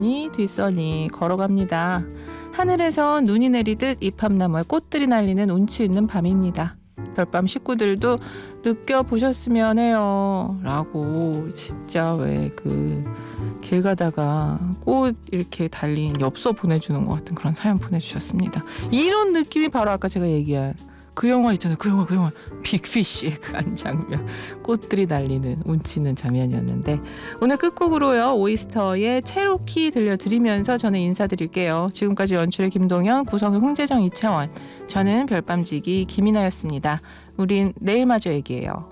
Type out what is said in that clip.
뒷선이 걸어갑니다. 하늘에서 눈이 내리듯 이팝나무에 꽃들이 날리는 운치 있는 밤입니다. 별밤 식구들도 느껴보셨으면 해요 라고. 진짜 왜 길 가다가 꽃 이렇게 달린 엽서 보내주는 것 같은 그런 사연 보내주셨습니다. 이런 느낌이 바로 아까 제가 얘기한 그 영화 있잖아요. 그 영화 빅피쉬의 그 한 장면, 꽃들이 날리는 운치 있는 장면이었는데, 오늘 끝곡으로요 오이스터의 체로키 들려드리면서 저는 인사드릴게요. 지금까지 연출의 김동현, 구성의 홍재정, 이채원, 저는 별밤지기 김이나였습니다. 우린 내일 마저 얘기해요.